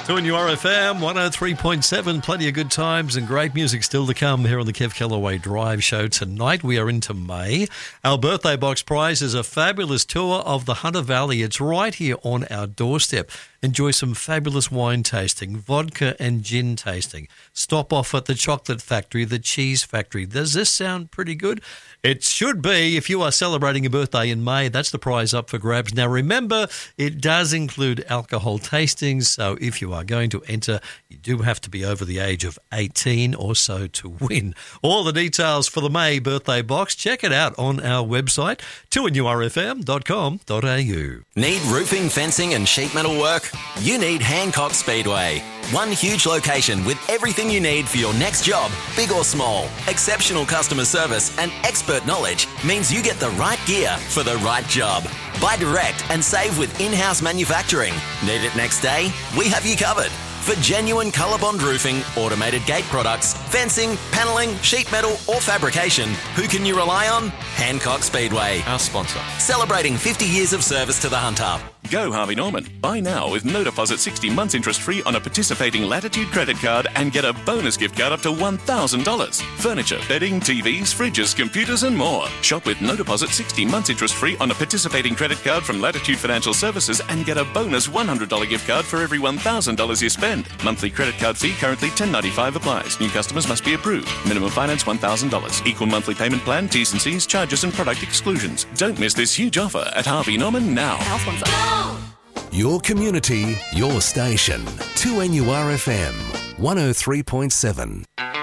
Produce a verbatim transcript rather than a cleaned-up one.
Doing your R F M one oh three point seven, plenty of good times and great music still to come here on the Kev Callaway Drive Show. Tonight we are into May. Our birthday box prize is a fabulous tour of the Hunter Valley. It's right here on our doorstep. Enjoy some fabulous wine tasting, vodka and gin tasting. Stop off at the chocolate factory, the cheese factory. Does this sound pretty good? It should be. If you are celebrating a birthday in May, that's the prize up for grabs. Now remember, it does include alcohol tastings, so if you are going to enter, you do have to be over the age of eighteen or so to win. All the details for the May birthday box, check it out on our website, two n u r f m dot com dot a u. Need roofing, fencing and sheet metal work? You need Hancock Speedway. One huge location with everything you need for your next job, big or small. Exceptional customer service and expert knowledge means you get the right gear for the right job. Buy direct and save with in-house manufacturing. Need it next day? We have you covered. For genuine ColourBond roofing, automated gate products, fencing, panelling, sheet metal or fabrication, who can you rely on? Hancock Speedway, our sponsor. Celebrating fifty years of service to the Hunter. Go Harvey Norman. Buy now with no deposit sixty months interest free on a participating Latitude credit card and get a bonus gift card up to one thousand dollars. Furniture, bedding, T Vs, fridges, computers and more. Shop with no deposit sixty months interest free on a participating credit card from Latitude Financial Services and get a bonus one hundred dollars gift card for every one thousand dollars you spend. Monthly credit card fee currently ten dollars and ninety-five cents applies. New customers must be approved. Minimum finance one thousand dollars. Equal monthly payment plan, T's and C's, charges and product exclusions. Don't miss this huge offer at Harvey Norman now. Our sponsor. Your community, your station. two N U R F M one oh three point seven.